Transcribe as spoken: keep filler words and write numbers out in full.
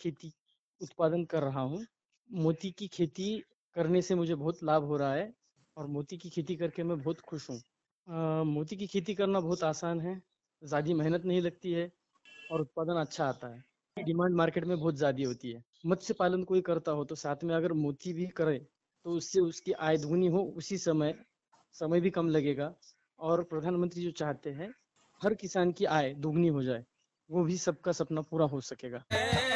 खेती उत्पादन कर रहा हूँ। मोती की खेती करने से मुझे बहुत लाभ हो रहा है और मोती की खेती करके मैं बहुत खुश हूँ। अ, मोती की खेती करना बहुत आसान है, ज़्यादा मेहनत नहीं लगती है और उत्पादन अच्छा आता है। डिमांड मार्केट में बहुत ज़्यादा होती है। मत्स्य पालन कोई करता हो तो साथ में अगर मोती भी करे तो उससे उसकी आय दुगनी हो उसी समय समय भी कम लगेगा और प्रधानमंत्री जो चाहते हैं हर किसान की आय दुगनी हो जाए, वो भी सबका सपना पूरा हो सकेगा।